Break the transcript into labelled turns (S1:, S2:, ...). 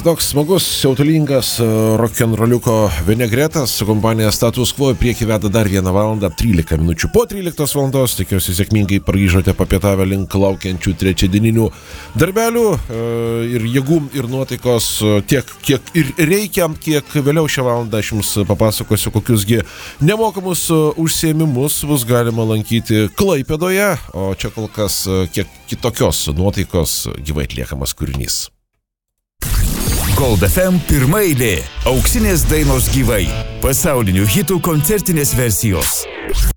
S1: toks smagus, siautulingas rock'n'rolliuko vinegretas su kompanija Status Quo prieki veda dar 1 valandą 13 minučių. Po 13 valandos tikiuosi sėkmingai pragyžote papietavę link laukiančių trečiadieninių darbelių ir jėgų ir nuotaikos tiek, kiek ir reikia, kiek vėliau šią valandą aš jums papasakosiu, kokiusgi nemokamus užsiėmimus bus galima lankyti Klaipėdoje, o čia kol kas kiek kitokios nuotaikos gyvai atliekamas kūrinys.
S2: Gold FM pirmaeilė. Auksinės dainos gyvai. Pasaulinių hitų koncertinės versijos.